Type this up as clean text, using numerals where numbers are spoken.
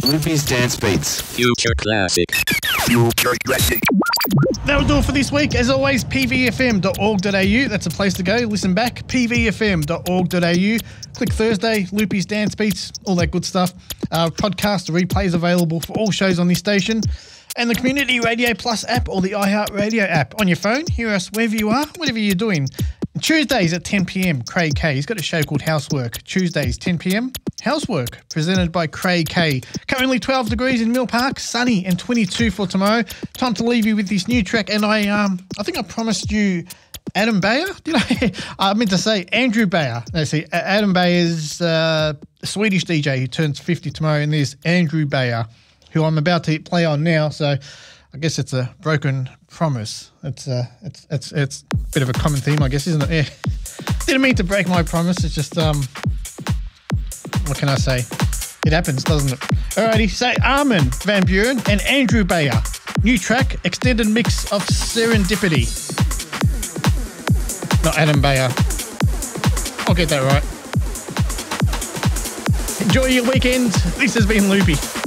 Loopy's Dance Beats. Future Classic. Future Classic. That'll do it for this week. As always, pvfm.org.au. That's a place to go. Listen back, pvfm.org.au. Click Thursday, Loopy's Dance Beats, all that good stuff. Podcast replays available for all shows on this station. And the Community Radio Plus app or the iHeartRadio app on your phone. Hear us wherever you are, whatever you're doing. Tuesdays at 10 p.m, Craig K. He's got a show called Housework. Tuesdays, 10 p.m, Housework, presented by Craig K. Currently 12 degrees in Mill Park, sunny, and 22 for tomorrow. Time to leave you with this new track. And I think I promised you Adam Beyer. Did I? I meant to say Andrew Beyer. No, see, Adam Bayer's a Swedish DJ who turns 50 tomorrow, and there's Andrew Beyer, who I'm about to play on now. So I guess it's a broken promise. It's a bit of a common theme, I guess, isn't it? Yeah. Didn't mean to break my promise. It's just what can I say? It happens, doesn't it? Alrighty, so Armin van Buuren and Andrew Beyer. New track, extended mix of Serendipity. Not Adam Beyer. I'll get that right. Enjoy your weekend. This has been Loopy.